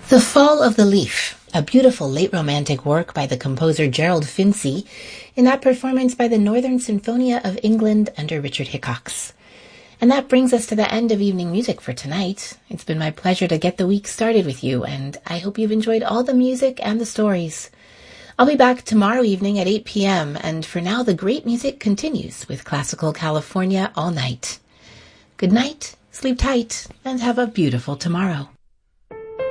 The Fall of the Leaf, a beautiful late romantic work by the composer Gerald Finzi, in that performance by the Northern Sinfonia of England under Richard Hickox. And that brings us to the end of evening music for tonight. It's been my pleasure to get the week started with you, and I hope you've enjoyed all the music and the stories. I'll be back tomorrow evening at 8 p.m., and for now the great music continues with Classical California all night. Good night, sleep tight, and have a beautiful tomorrow.